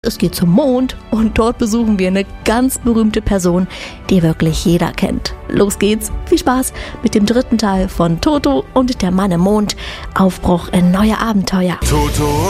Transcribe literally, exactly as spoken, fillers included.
Es geht zum Mond und dort besuchen wir eine ganz berühmte Person, die wirklich jeder kennt. Los geht's, viel Spaß mit dem dritten Teil von Toto und der Mann im Mond. Aufbruch in neue Abenteuer. Toto